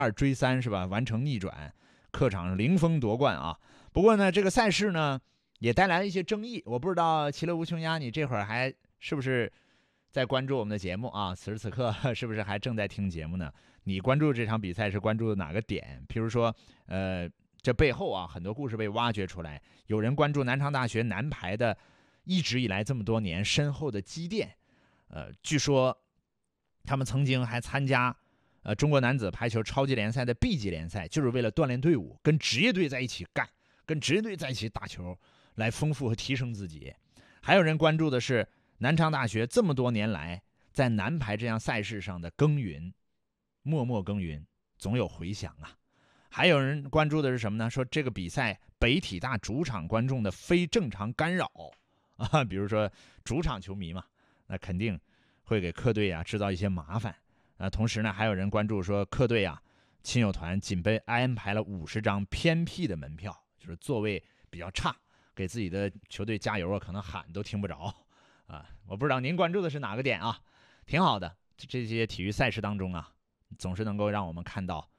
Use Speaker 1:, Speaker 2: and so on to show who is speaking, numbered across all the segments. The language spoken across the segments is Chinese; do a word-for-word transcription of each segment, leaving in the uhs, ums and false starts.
Speaker 1: 二追三是吧？完成逆转，客场零封夺冠啊！不过呢，这个赛事呢也带来了一些争议。我不知道其乐无穷鸭，你这会儿还是不是在关注我们的节目啊？此时此刻是不是还正在听节目呢？你关注这场比赛是关注哪个点？譬如说，呃，这背后啊很多故事被挖掘出来。有人关注南昌大学男排的一直以来这么多年深厚的积淀，呃，据说他们曾经还参加呃中国男子排球超级联赛的 B 级联赛，就是为了锻炼队伍，跟职业队在一起干，跟职业队在一起打球，来丰富和提升自己。还有人关注的是南昌大学这么多年来在男排这样赛事上的耕耘，默默耕耘，总有回响啊。还有人关注的是什么呢？说这个比赛北体大主场观众的非正常干扰啊，比如说主场球迷嘛，那肯定会给客队啊制造一些麻烦啊。同时呢，还有人关注说客队啊亲友团仅被安排了五十张偏僻的门票，就是座位比较差，给自己的球队加油啊，可能喊都听不着啊。我不知道您关注的是哪个点啊？挺好的，这些体育赛事当中啊，总是能够让我们看到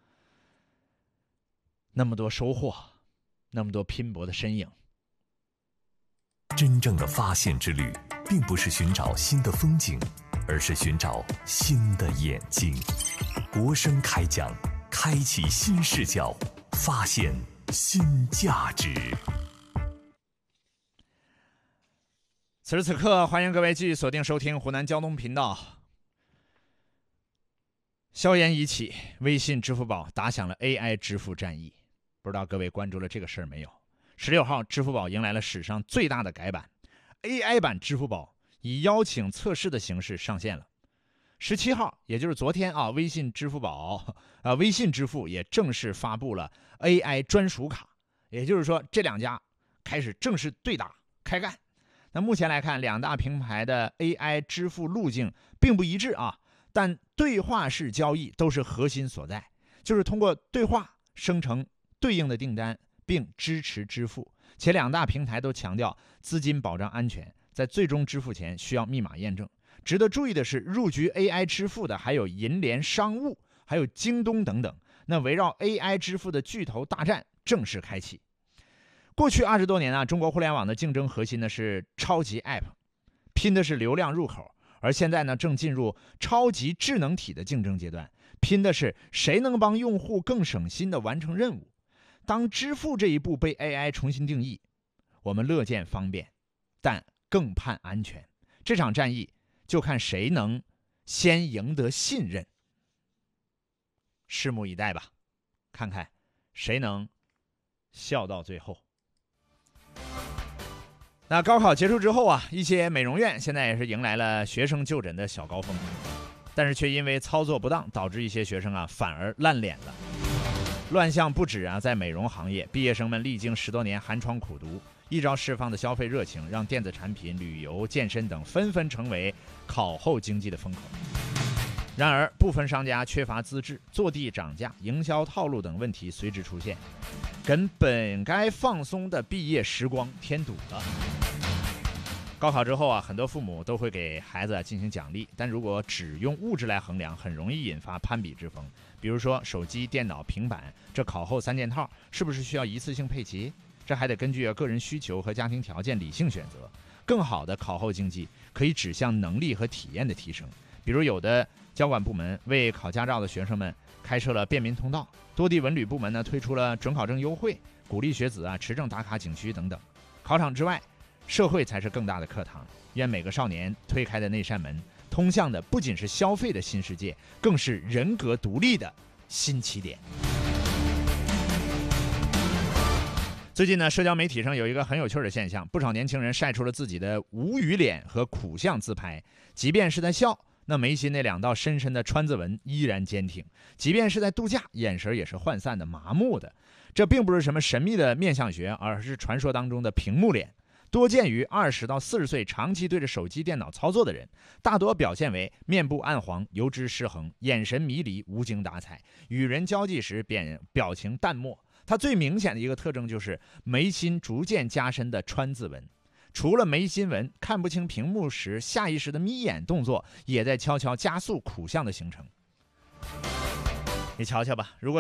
Speaker 1: 那么多收获，那么多拼搏的身影。
Speaker 2: 真正的发现之旅，并不是寻找新的风景，而是寻找新的眼睛。国声开讲，开启新视角，发现新价值。
Speaker 1: 此时此刻，欢迎各位继续锁定收听湖南交通频道。硝烟已起，微信、支付宝打响了 A I 支付战役。不知道各位关注了这个事儿没有？十六号，支付宝迎来了史上最大的改版 ，A I 版支付宝以邀请测试的形式上线了。十七号，也就是昨天啊，微信、支付宝啊，微信支付也正式发布了 A I 专属卡，也就是说，这两家开始正式对打开干。那目前来看，两大平台的 A I 支付路径并不一致啊，但对话式交易都是核心所在，就是通过对话生成对应的订单，并支持支付，且两大平台都强调资金保障安全，在最终支付前需要密码验证。值得注意的是，入局 A I 支付的还有银联商务，还有京东等等。那围绕 A I 支付的巨头大战正式开启。过去二十多年啊，中国互联网的竞争核心呢是超级 App， 拼的是流量入口，而现在呢正进入超级智能体的竞争阶段，拼的是谁能帮用户更省心地完成任务。当支付这一步被 A I 重新定义，我们乐见方便，但更盼安全。这场战役就看谁能先赢得信任，拭目以待吧，看看谁能笑到最后。那高考结束之后啊，一些美容院现在也是迎来了学生就诊的小高峰，但是却因为操作不当，导致一些学生啊反而烂脸了。乱象不止啊，在美容行业，毕业生们历经十多年寒窗苦读，一朝释放的消费热情，让电子产品、旅游、健身等纷纷成为考后经济的风口。然而，部分商家缺乏资质，坐地涨价、营销套路等问题随之出现，跟本该放松的毕业时光添堵了。高考之后啊，很多父母都会给孩子进行奖励，但如果只用物质来衡量，很容易引发攀比之风。比如说手机、电脑、平板，这考后三件套是不是需要一次性配齐？这还得根据个人需求和家庭条件理性选择。更好的考后经济可以指向能力和体验的提升，比如有的交管部门为考驾照的学生们开设了便民通道，多地文旅部门呢推出了准考证优惠，鼓励学子啊持证打卡景区等等。考场之外，社会才是更大的课堂，愿每个少年推开的那扇门，通向的不仅是消费的新世界，更是人格独立的新起点。最近呢，社交媒体上有一个很有趣的现象，不少年轻人晒出了自己的无语脸和苦相自拍，即便是在笑，那眉心那两道深深的川字纹依然坚挺，即便是在度假，眼神也是涣散的、麻木的。这并不是什么神秘的面相学，而是传说当中的屏幕脸，多见于二十到四十岁长期对着手机电脑操作的人，大多表现为面部暗黄、油脂失衡、眼神迷离、无精打采，与人交际时表情淡漠。它最明显的一个特征就是眉心逐渐加深的川字纹。除了眉心纹，看不清屏幕时下意识的眯眼动作也在悄悄加速苦相的形成。 你瞧瞧吧，如果